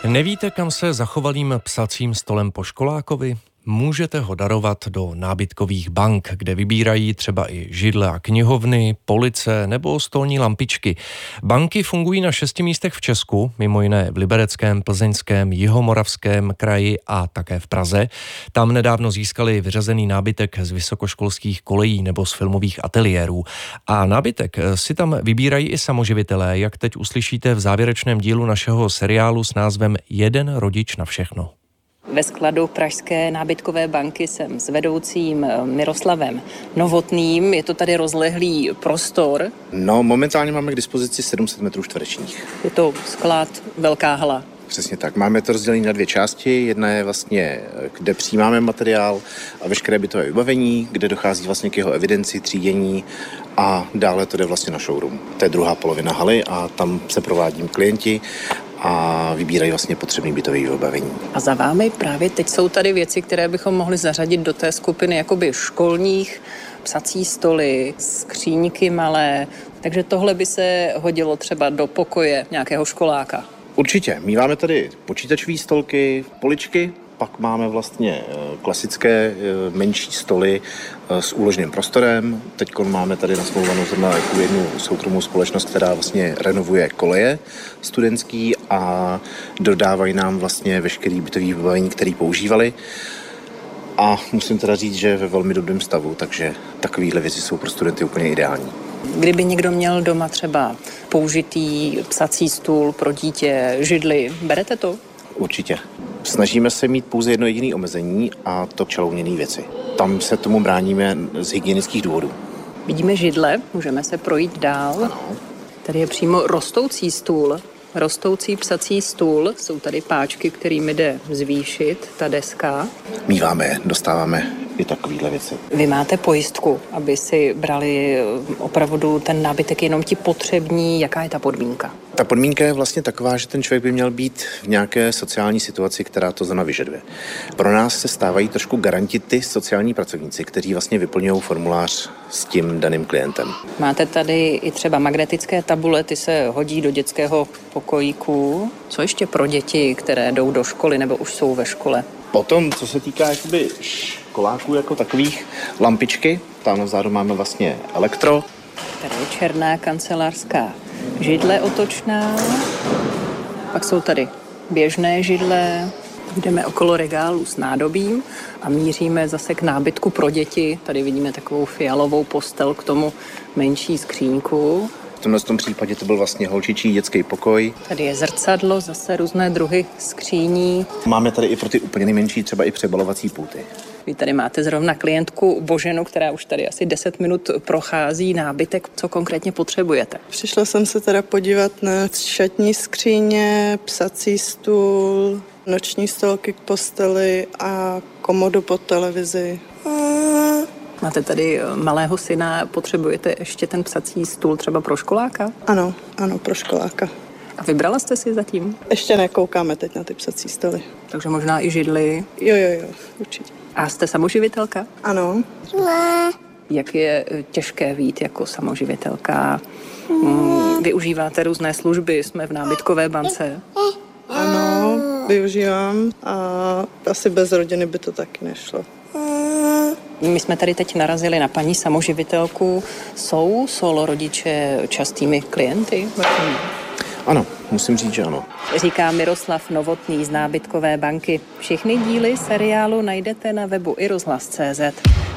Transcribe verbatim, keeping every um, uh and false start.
Nevíte, kam se zachovalým psacím stolem po školákovi? Můžete ho darovat do nábytkových bank, kde vybírají třeba i židle a knihovny, police nebo stolní lampičky. Banky fungují na šesti místech v Česku, mimo jiné v Libereckém, Plzeňském, Jihomoravském kraji a také v Praze. Tam nedávno získali vyřazený nábytek z vysokoškolských kolejí nebo z filmových ateliérů. A nábytek si tam vybírají i samoživitelé, jak teď uslyšíte v závěrečném dílu našeho seriálu s názvem Jeden rodič na všechno. Ve skladu Pražské nábytkové banky jsem s vedoucím Miroslavem Novotným. Je to tady rozlehlý prostor. No, momentálně máme k dispozici sedm set metrů čtverečních. Je to sklad, velká hala. Přesně tak. Máme to rozdělené na dvě části. Jedna je vlastně, kde přijímáme materiál a veškeré bytové vybavení, kde dochází vlastně k jeho evidenci, třídění a dále to jde vlastně na showroom. To je druhá polovina haly a tam se provádím klienti a vybírají vlastně potřebný bytový vybavení. A za vámi právě teď jsou tady věci, které bychom mohli zařadit do té skupiny jakoby školních, psací stoly, skříňky malé, takže tohle by se hodilo třeba do pokoje nějakého školáka. Určitě. Míváme tady počítačové stolky, poličky, pak máme vlastně klasické menší stoly s úložným prostorem. Teď máme tady nasmlouvanou zrovna jako jednu soukromou společnost, která vlastně renovuje koleje studentský a dodávají nám vlastně veškerý bytový vybavení, který používali. A musím teda říct, že je ve velmi dobrém stavu, takže takovéhle věci jsou pro studenty úplně ideální. Kdyby někdo měl doma třeba použitý psací stůl pro dítě, židli, berete to? Určitě. Snažíme se mít pouze jedno jediné omezení a to čalouněné věci. Tam se tomu bráníme z hygienických důvodů. Vidíme židle, můžeme se projít dál. Ano. Tady je přímo rostoucí stůl, rostoucí psací stůl. Jsou tady páčky, kterými jde zvýšit ta deska. Míváme, dostáváme i takovýhle věci. Vy máte pojistku, aby si brali opravdu ten nábytek jenom ti potřební. Jaká je ta podmínka? Ta podmínka je vlastně taková, že ten člověk by měl být v nějaké sociální situaci, která to zrovna vyžaduje. Pro nás se stávají trošku garanti ty sociální pracovníci, kteří vlastně vyplňují formulář s tím daným klientem. Máte tady i třeba magnetické tabule, ty se hodí do dětského pokojíku. Co ještě pro děti, které jdou do školy nebo už jsou ve škole? Potom, co se týká jakoby školáků jako takových, lampičky, tam vzadu máme vlastně elektro. Tady je černá kancelářská židle otočná, pak jsou tady běžné židle, jdeme okolo regálu s nádobím a míříme zase k nábytku pro děti. Tady vidíme takovou fialovou postel, k tomu menší skříňku. V tomhle tom případě to byl vlastně holčičí dětský pokoj. Tady je zrcadlo, zase různé druhy skříní. Máme tady i pro ty úplně nejmenší třeba i přebalovací pulty. Vy tady máte zrovna klientku Boženu, která už tady asi deset minut prochází nábytek. Co konkrétně potřebujete? Přišla jsem se teda podívat na šatní skříně, psací stůl, noční stolky k posteli a komodu pod televizi. Máte tady malého syna, potřebujete ještě ten psací stůl třeba pro školáka? Ano, ano, pro školáka. A vybrala jste si zatím? Ještě nekoukáme teď na ty psací stoly. Takže možná i židli? Jo, jo, jo, určitě. A jste samoživitelka? Ano. Jak je těžké být jako samoživitelka? Hmm, využíváte různé služby, jsme v nábytkové bance. Ano, využívám a asi bez rodiny by to taky nešlo. My jsme tady teď narazili na paní samoživitelku. Jsou solo rodiče častými klienty? Ano, musím říct, že ano. Říká Miroslav Novotný z nábytkové banky. Všechny díly seriálu najdete na webu i rozhlas tečka cé zet.